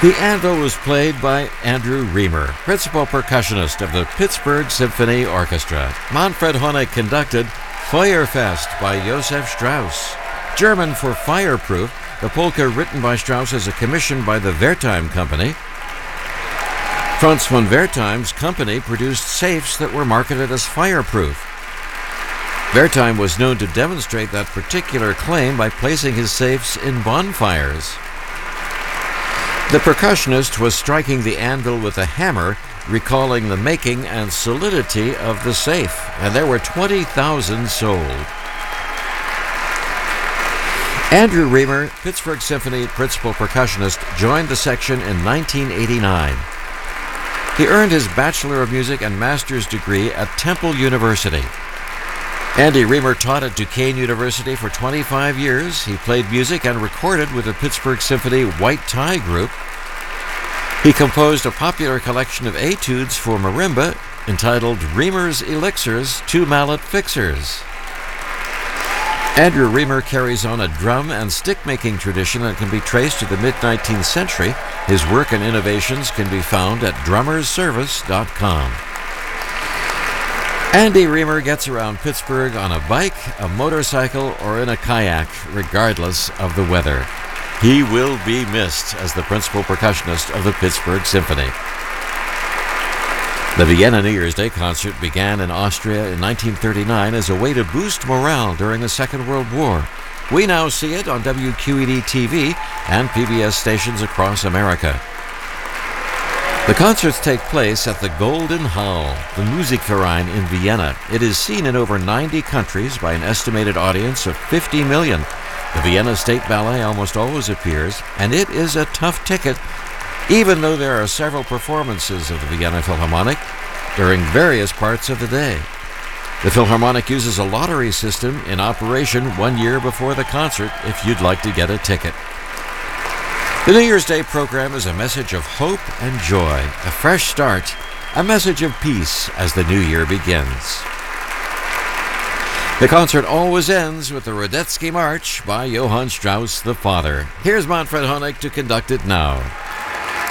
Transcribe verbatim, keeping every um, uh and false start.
The anvil was played by Andrew Reamer, principal percussionist of the Pittsburgh Symphony Orchestra. Manfred Honeck conducted Feuerfest by Josef Strauss. German for fireproof, the polka written by Strauss as a commission by the Wertheim Company. Franz von Wertheim's company produced safes that were marketed as fireproof. Wertheim was known to demonstrate that particular claim by placing his safes in bonfires. The percussionist was striking the anvil with a hammer, recalling the making and solidity of the safe, and there were twenty thousand sold. Andrew Reamer, Pittsburgh Symphony principal percussionist, joined the section in nineteen eighty-nine. He earned his Bachelor of Music and Master's degree at Temple University. Andy Reamer taught at Duquesne University for twenty-five years. He played music and recorded with the Pittsburgh Symphony White Tie Group. He composed a popular collection of etudes for marimba entitled Reamer's Elixirs, Two Mallet Fixers. Andrew Reamer carries on a drum and stick-making tradition that can be traced to the mid-nineteenth century. His work and innovations can be found at drummers service dot com. Andy Reamer gets around Pittsburgh on a bike, a motorcycle, or in a kayak, regardless of the weather. He will be missed as the principal percussionist of the Pittsburgh Symphony. The Vienna New Year's Day concert began in Austria in nineteen thirty-nine as a way to boost morale during the Second World War. We now see it on W Q E D T V and P B S stations across America. The concerts take place at the Golden Hall, the Musikverein in Vienna. It is seen in over ninety countries by an estimated audience of fifty million. The Vienna State Ballet almost always appears, and it is a tough ticket, even though there are several performances of the Vienna Philharmonic during various parts of the day. The Philharmonic uses a lottery system in operation one year before the concert if you'd like to get a ticket. The New Year's Day program is a message of hope and joy, a fresh start, a message of peace as the new year begins. The concert always ends with the Radetzky March by Johann Strauss the Father. Here's Manfred Honeck to conduct it now.